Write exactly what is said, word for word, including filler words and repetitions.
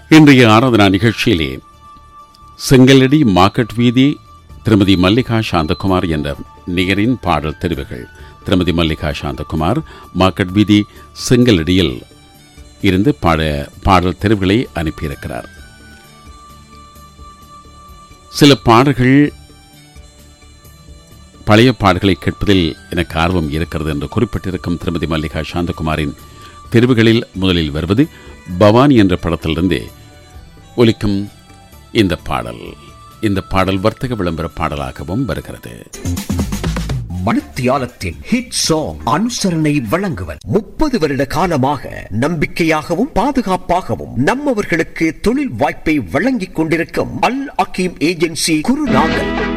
இன்றைய ஆராதனா நிகழ்ச்சியிலே செங்கலடி மார்க்கெட் வீதி திருமதி மல்லிகா சாந்தகுமார் என்ற நிகரின் பாடல் தெரிவுகள். திருமதி மல்லிகா சாந்தகுமார் மார்க்கெட் வீதி செங்கலடியில் இருந்து பாட பாடல் தெரிவுகளை அனுப்பியிருக்கிறார். சில பாடல்கள் பழைய பாடல்களை கேட்பதில் எனக்கு ஆர்வம் இருக்கிறது என்று குறிப்பிட்டிருக்கும் திருமதி மல்லிகா சாந்தகுமாரின் தெரிவுகளில் முதலில் வருவது பவானி என்ற படத்திலிருந்தே ஒலிக்கும் இந்த பாடல். இந்த பாடல் வர்த்தக விளம்பர பாடலாகவும் வருகிறது. மணித்தியாலத்தின் ஹிட் சாங் அனுசரணை வழங்குவர். முப்பது வருட காலமாக நம்பிக்கையாகவும் பாதுகாப்பாகவும் நம்மவர்களுக்கு தொழில் வாய்ப்பை வழங்கிக் கொண்டிருக்கும் அல் அகீம் ஏஜென்சி குருநாகல்.